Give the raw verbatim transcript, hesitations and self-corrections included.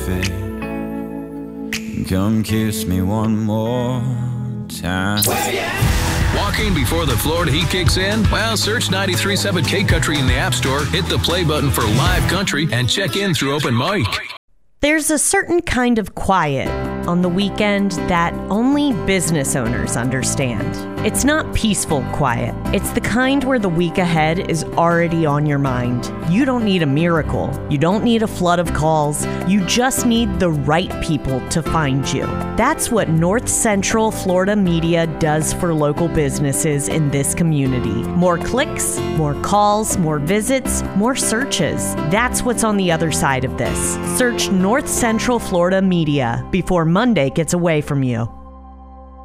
Come kiss me one more time. Walking before the Florida heat kicks in? Well, search ninety-three point seven K Country in the App Store, hit the play button for live country, and check in through Open Mic. There's a certain kind of quiet on the weekend that only business owners understand. It's not peaceful quiet. It's the kind where the week ahead is already on your mind. You don't need a miracle. You don't need a flood of calls. You just need the right people to find you. That's what North Central Florida Media does for local businesses in this community. More clicks, more calls, more visits, more searches. That's what's on the other side of this. Search North Central Florida Media before Monday gets away from you.